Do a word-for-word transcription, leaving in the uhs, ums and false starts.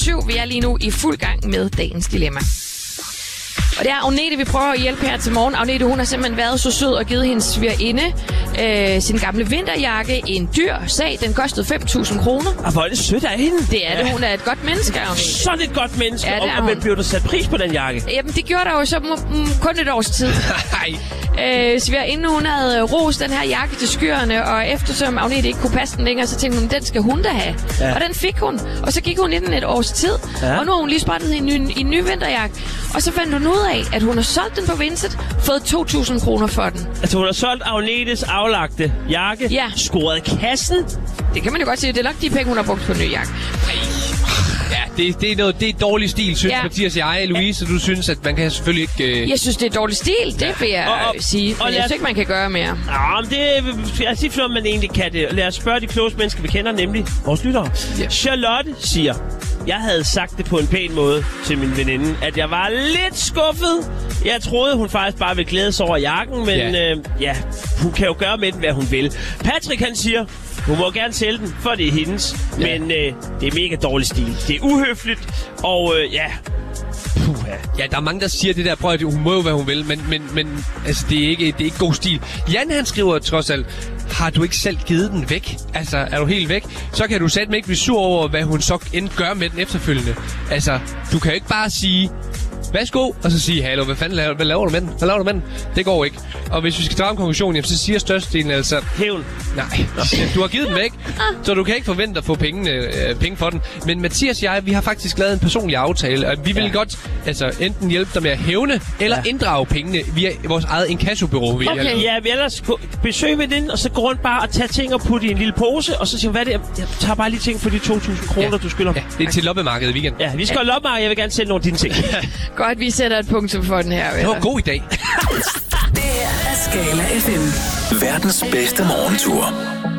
syv. Vi er lige nu i fuld gang med dagens dilemma. Og det er Agnete, vi prøver at hjælpe her til morgen. Agnete, hun har simpelthen været så sød og givet hendes svigerinde øh, sin gamle vinterjakke. En dyr sag. Den kostede fem tusind kroner. Og hvor er det sødt af hende. Det er det. Ja. Hun er et godt menneske, Agnete. Sådan et godt menneske. Ja, det er og, hun. og blev der sat pris på den jakke? Jamen, det gjorde der jo så mm, kun et års tid. øh, svigerinden, hun havde rost den her jakke til skyerne, og eftersom Agnete ikke kunne passe den længere, så tænkte hun, den skal hun da have. Ja. Og den fik hun. Og så gik hun i den et års tid. Ja. Og nu har hun lige spottet i en ny, i en ny vinterjakke. Og så fandt hun ud af, at hun har solgt den på Vinted, fået to tusind kroner for den. Altså hun har solgt Agnetes aflagte jakke, ja. Scoret kassen. Det kan man jo godt sige. Det er nok de penge, hun har brugt på en ny jakke. Ja, det, det er noget, det er dårlig stil, synes ja. Mathias og jeg, Louise, ja. Du synes, at man kan selvfølgelig ikke... Øh... Jeg synes, det er dårlig stil, det ja. vil jeg og, og, sige. Men og jeg synes ikke, man kan gøre mere. Ja, men det er sige, for man egentlig kan det. Lad os spørge de klogeste mennesker, vi kender, nemlig vores lyttere. Ja. Charlotte siger, jeg havde sagt det på en pæn måde til min veninde, at jeg var lidt skuffet. Jeg troede, hun faktisk bare ville glæde sig over jakken, men ja. Øh, ja, hun kan jo gøre med den, hvad hun vil. Patrick, han siger, hun må gerne sælge den, for det er hendes. Ja. Men øh, det er mega dårlig stil. Det er uhøfligt, og øh, ja... Puh, ja, der er mange, der siger det der, prøv at hun må jo, hvad hun vil, men, men, men altså, det, er ikke, det er ikke god stil. Jan, han skriver trods alt, har du ikke selv givet den væk? Altså, er du helt væk? Så kan du satme ikke blive sur over, hvad hun så end gør med den efterfølgende. Altså, du kan jo ikke bare sige, værsgo, og så sige, hallo, hvad fanden laver, hvad laver du med den? Hvad laver du med den? Det går ikke. Og hvis vi skal drage en konklusion, jamen, så siger størstedelen altså... Hævn. Nej, du har givet den væk, så du kan ikke forvente at få penge, øh, penge for den. Men Mathias og jeg, vi har faktisk lavet en personlig aftale, og vi vil ja. godt altså, enten hjælpe dig med at hævne, eller ja. inddrage pengene via vores eget inkassobyrå. Okay, ja, vi ellers besøg ved den, og så gå rundt bare og tage ting og putte i en lille pose, og så siger hvad er det? Jeg tager bare lige ting for de to tusind kroner, ja. du skylder. Ja, det er til loppemarkedet i weekend. Ja, vi skal ja. loppemarkedet, jeg vil gerne sælge nogle af dine ting. Godt, vi sætter et punktum for den her. Det var god i dag. Det her er Skala F M. Verdens bedste morgentur.